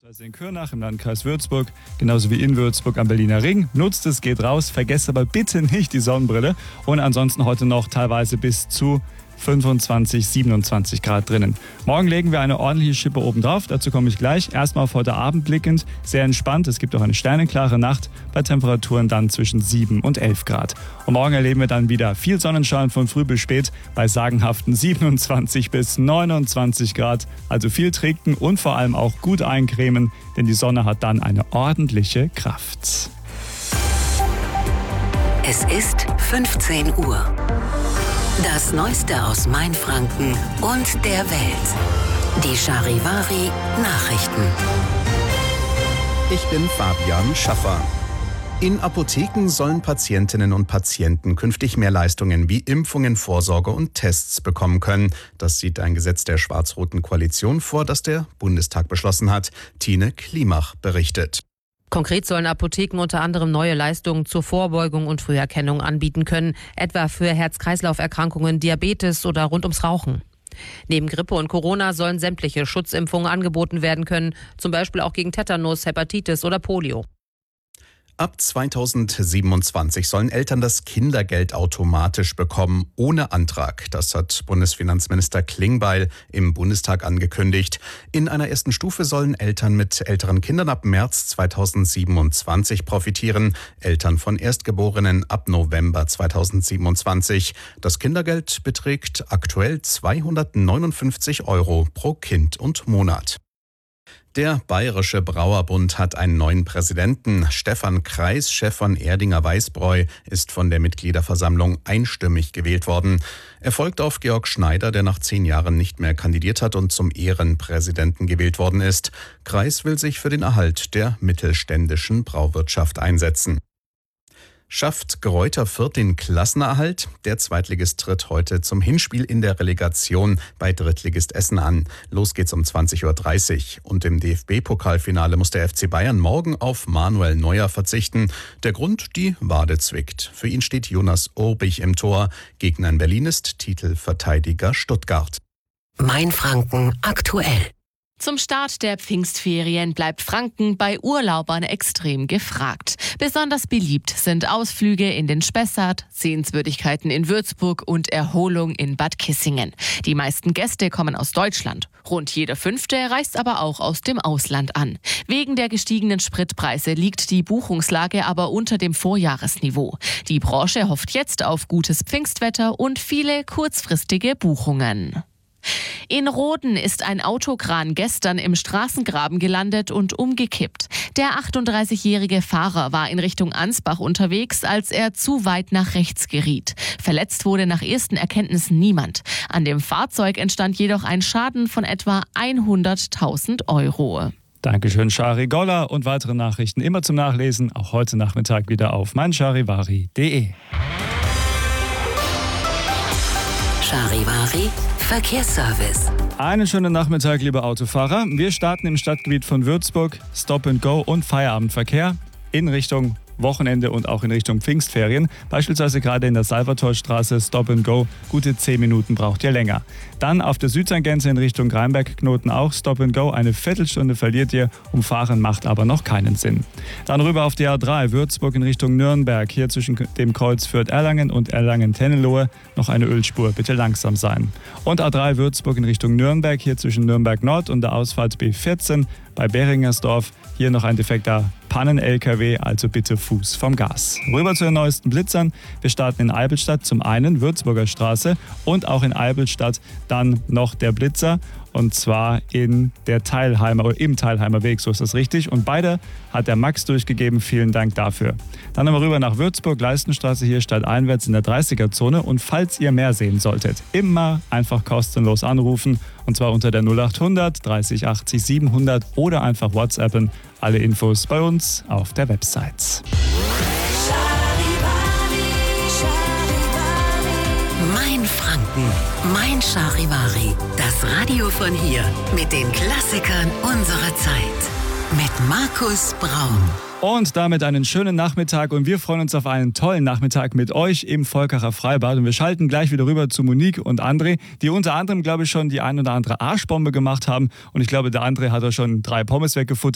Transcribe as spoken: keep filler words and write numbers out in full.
In Kürnach im Landkreis Würzburg, genauso wie in Würzburg am Berliner Ring. Nutzt es, geht raus, vergesst aber bitte nicht die Sonnenbrille. Und ansonsten heute noch teilweise bis zu fünfundzwanzig, siebenundzwanzig Grad drinnen. Morgen legen wir eine ordentliche Schippe oben drauf, dazu komme ich gleich. Erstmal auf heute Abend blickend, sehr entspannt. Es gibt auch eine sternenklare Nacht bei Temperaturen dann zwischen sieben und elf Grad. Und morgen erleben wir dann wieder viel Sonnenschein von früh bis spät bei sagenhaften siebenundzwanzig bis neunundzwanzig Grad. Also viel trinken und vor allem auch gut eincremen, denn die Sonne hat dann eine ordentliche Kraft. Es ist fünfzehn Uhr. Das Neueste aus Mainfranken und der Welt. Die Charivari Nachrichten. Ich bin Fabian Schaffer. In Apotheken sollen Patientinnen und Patienten künftig mehr Leistungen wie Impfungen, Vorsorge und Tests bekommen können. Das sieht ein Gesetz der schwarz-roten Koalition vor, das der Bundestag beschlossen hat. Tine Klimach berichtet. Konkret sollen Apotheken unter anderem neue Leistungen zur Vorbeugung und Früherkennung anbieten können, etwa für Herz-Kreislauf-Erkrankungen, Diabetes oder rund ums Rauchen. Neben Grippe und Corona sollen sämtliche Schutzimpfungen angeboten werden können, zum Beispiel auch gegen Tetanus, Hepatitis oder Polio. Ab zweitausendsiebenundzwanzig sollen Eltern das Kindergeld automatisch bekommen, ohne Antrag. Das hat Bundesfinanzminister Klingbeil im Bundestag angekündigt. In einer ersten Stufe sollen Eltern mit älteren Kindern ab März zweitausendsiebenundzwanzig profitieren, Eltern von Erstgeborenen ab November zweitausendsiebenundzwanzig. Das Kindergeld beträgt aktuell zweihundertneunundfünfzig Euro pro Kind und Monat. Der Bayerische Brauerbund hat einen neuen Präsidenten. Stefan Kreis, Chef von Erdinger Weißbräu, ist von der Mitgliederversammlung einstimmig gewählt worden. Er folgt auf Georg Schneider, der nach zehn Jahren nicht mehr kandidiert hat und zum Ehrenpräsidenten gewählt worden ist. Kreis will sich für den Erhalt der mittelständischen Brauwirtschaft einsetzen. Schafft Greuther Fürth den Klassenerhalt? Der Zweitligist tritt heute zum Hinspiel in der Relegation bei Drittligist Essen an. Los geht's um zwanzig Uhr dreißig. Und im D F B-Pokalfinale muss der F C Bayern morgen auf Manuel Neuer verzichten. Der Grund, die Wade zwickt. Für ihn steht Jonas Urbich im Tor. Gegner in Berlin ist Titelverteidiger Stuttgart. Mainfranken aktuell. Zum Start der Pfingstferien bleibt Franken bei Urlaubern extrem gefragt. Besonders beliebt sind Ausflüge in den Spessart, Sehenswürdigkeiten in Würzburg und Erholung in Bad Kissingen. Die meisten Gäste kommen aus Deutschland. Rund jeder Fünfte reist aber auch aus dem Ausland an. Wegen der gestiegenen Spritpreise liegt die Buchungslage aber unter dem Vorjahresniveau. Die Branche hofft jetzt auf gutes Pfingstwetter und viele kurzfristige Buchungen. In Roden ist ein Autokran gestern im Straßengraben gelandet und umgekippt. Der achtunddreißigjährige Fahrer war in Richtung Ansbach unterwegs, als er zu weit nach rechts geriet. Verletzt wurde nach ersten Erkenntnissen niemand. An dem Fahrzeug entstand jedoch ein Schaden von etwa hunderttausend Euro. Dankeschön, Shari Goller. Und weitere Nachrichten immer zum Nachlesen, auch heute Nachmittag wieder auf meincharivari punkt de. Charivari Verkehrsservice. Einen schönen Nachmittag, liebe Autofahrer. Wir starten im Stadtgebiet von Würzburg. Stop and Go und Feierabendverkehr in Richtung Wochenende und auch in Richtung Pfingstferien. Beispielsweise gerade in der Salvatorstraße Stop and Go. Gute zehn Minuten braucht ihr länger. Dann auf der Südtangente in Richtung Rheinberg-Knoten auch Stop and Go. Eine Viertelstunde verliert ihr. Umfahren macht aber noch keinen Sinn. Dann rüber auf die A drei Würzburg in Richtung Nürnberg. Hier zwischen dem Kreuz Fürth-Erlangen und Erlangen-Tennelohe noch eine Ölspur. Bitte langsam sein. Und A drei Würzburg in Richtung Nürnberg. Hier zwischen Nürnberg Nord und der Ausfahrt B vierzehn bei Beringersdorf. Hier noch ein defekter Pannen-L K W, also bitte Fuß vom Gas. Rüber zu den neuesten Blitzern. Wir starten in Eibelstadt zum einen Würzburger Straße und auch in Eibelstadt dann noch der Blitzer. Und zwar in der Teilheimer, oder im Teilheimer Weg, so ist das richtig. Und beide hat der Max durchgegeben. Vielen Dank dafür. Dann haben wir rüber nach Würzburg, Leistenstraße hier stadteinwärts in der dreißiger-Zone. Und falls ihr mehr sehen solltet, immer einfach kostenlos anrufen. Und zwar unter der null achthundert dreißig achtzig siebenhundert oder einfach WhatsAppen. Alle Infos bei uns auf der Website. Mainfranken, Mein Charivari. Das Radio von hier mit den Klassikern unserer Zeit. Mit Markus Braun. Und damit einen schönen Nachmittag und wir freuen uns auf einen tollen Nachmittag mit euch im Volkacher Freibad. Und wir schalten gleich wieder rüber zu Monique und André, die unter anderem, glaube ich, schon die ein oder andere Arschbombe gemacht haben. Und ich glaube, der André hat auch schon drei Pommes weggefuttert.